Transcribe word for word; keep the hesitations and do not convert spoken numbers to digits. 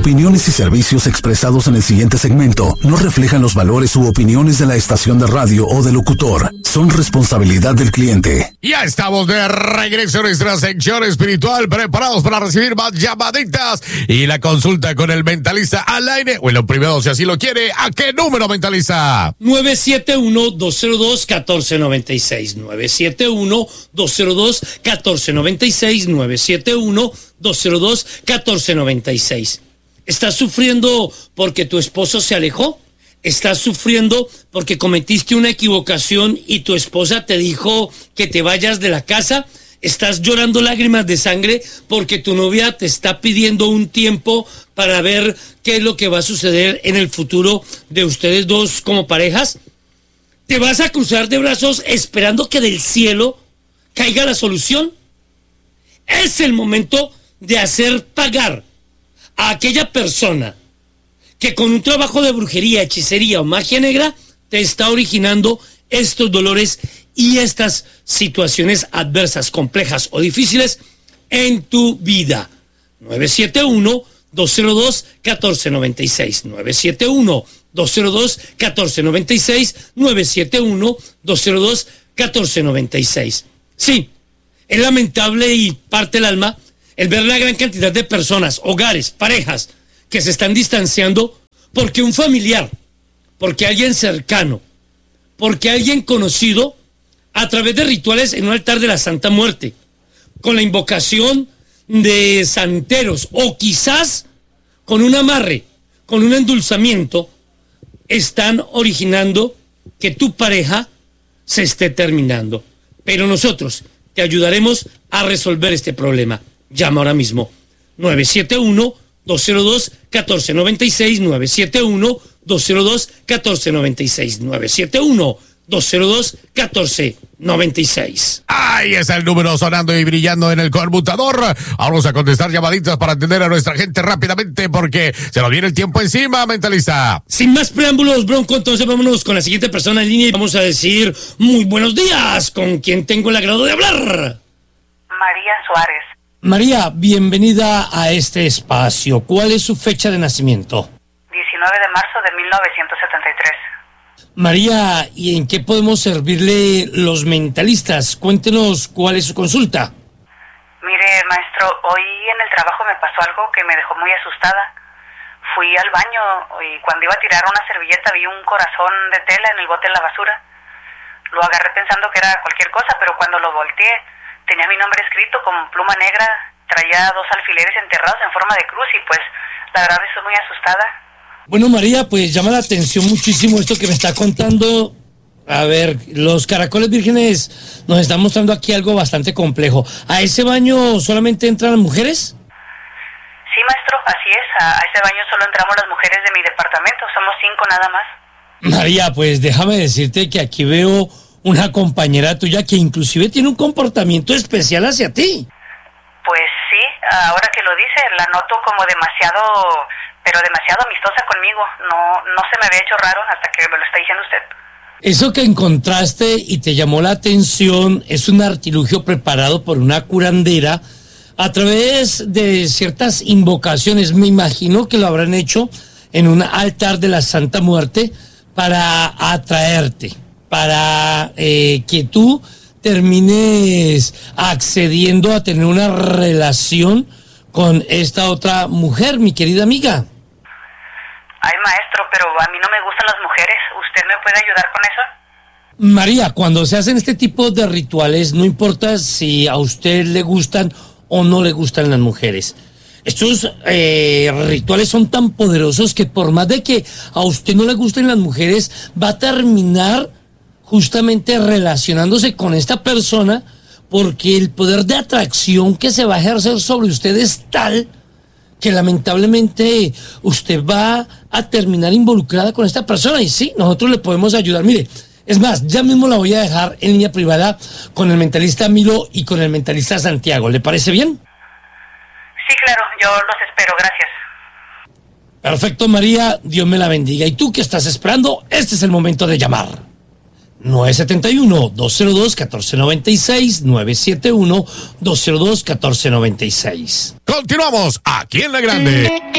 opiniones y servicios expresados en el siguiente segmento no reflejan los valores u opiniones de la estación de radio o del locutor. Son responsabilidad del cliente. Ya estamos de regreso a nuestra sección espiritual, preparados para recibir más llamaditas y la consulta con el mentalista al aire. Bueno, primero, si así lo quiere, ¿a qué número, mentalista? nueve siete uno, dos cero dos, uno cuatro nueve seis. nueve siete uno, dos cero dos, uno cuatro nueve seis. nueve siete uno, dos cero dos, uno cuatro nueve seis. ¿Estás sufriendo porque tu esposo se alejó? ¿Estás sufriendo porque cometiste una equivocación y tu esposa te dijo que te vayas de la casa? ¿Estás llorando lágrimas de sangre porque tu novia te está pidiendo un tiempo para ver qué es lo que va a suceder en el futuro de ustedes dos como parejas? ¿Te vas a cruzar de brazos esperando que del cielo caiga la solución? Es el momento de hacer pagar a aquella persona que con un trabajo de brujería, hechicería o magia negra te está originando estos dolores y estas situaciones adversas, complejas o difíciles en tu vida. nueve siete uno, dos cero dos, uno cuatro nueve seis. nueve siete uno, dos cero dos, uno cuatro nueve seis. nueve siete uno, dos cero dos, uno cuatro nueve seis. Sí, es lamentable y parte el alma el ver la gran cantidad de personas, hogares, parejas que se están distanciando porque un familiar, porque alguien cercano, porque alguien conocido, a través de rituales en un altar de la Santa Muerte, con la invocación de santeros o quizás con un amarre, con un endulzamiento, están originando que tu pareja se esté terminando. Pero nosotros te ayudaremos a resolver este problema. Llama ahora mismo. nueve siete uno, dos cero dos, uno cuatro nueve seis. nueve siete uno, dos cero dos, uno cuatro nueve seis. nueve siete uno, dos cero dos, uno cuatro nueve seis. Ahí está el número sonando y brillando en el conmutador. Vamos a contestar llamaditas para atender a nuestra gente rápidamente porque se nos viene el tiempo encima, mentalista. Sin más preámbulos, Bronco, entonces vámonos con la siguiente persona en línea y vamos a decir muy buenos días. ¿Con quién tengo el agrado de hablar? María Suárez. María, bienvenida a este espacio. ¿Cuál es su fecha de nacimiento? diecinueve de marzo de mil novecientos setenta y tres. María, ¿y en qué podemos servirle los mentalistas? Cuéntenos cuál es su consulta. Mire, maestro, hoy en el trabajo me pasó algo que me dejó muy asustada. Fui al baño y cuando iba a tirar una servilleta vi un corazón de tela en el bote de la basura. Lo agarré pensando que era cualquier cosa, pero cuando lo volteé, tenía mi nombre escrito con pluma negra, traía dos alfileres enterrados en forma de cruz y pues la verdad estoy muy asustada. Bueno, María, pues llama la atención muchísimo esto que me está contando. A ver, los caracoles vírgenes nos están mostrando aquí algo bastante complejo. ¿A ese baño solamente entran las mujeres? Sí, maestro, así es. A, a ese baño solo entramos las mujeres de mi departamento. Somos cinco nada más. María, pues déjame decirte que aquí veo una compañera tuya que inclusive tiene un comportamiento especial hacia ti. Pues sí, ahora que lo dice, la noto como demasiado, pero demasiado amistosa conmigo. No, no se me había hecho raro hasta que me lo está diciendo usted. Eso que encontraste y te llamó la atención es un artilugio preparado por una curandera a través de ciertas invocaciones. Me imagino que lo habrán hecho en un altar de la Santa Muerte para atraerte, para eh, que tú termines accediendo a tener una relación con esta otra mujer, mi querida amiga. Ay, maestro, pero a mí no me gustan las mujeres. ¿Usted me puede ayudar con eso? María, cuando se hacen este tipo de rituales, no importa si a usted le gustan o no le gustan las mujeres. Estos eh, rituales son tan poderosos que por más de que a usted no le gusten las mujeres, va a terminar justamente relacionándose con esta persona porque el poder de atracción que se va a ejercer sobre usted es tal que lamentablemente usted va a terminar involucrada con esta persona. Y sí, nosotros le podemos ayudar. Mire, es más, ya mismo la voy a dejar en línea privada con el mentalista Milo y con el mentalista Santiago. ¿Le parece bien? Sí, claro, yo los espero, gracias. Perfecto, María, Dios me la bendiga. ¿Y tú qué estás esperando? Este es el momento de llamar. nueve siete uno, dos cero dos, uno cuatro nueve seis, nueve siete uno, dos cero dos, uno cuatro nueve seis. Continuamos aquí en La Grande.